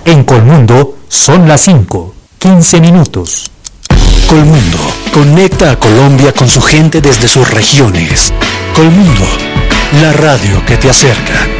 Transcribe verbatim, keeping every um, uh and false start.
En Colmundo son las cinco, quince minutos. Colmundo conecta a Colombia con su gente desde sus regiones. Colmundo, la radio que te acerca.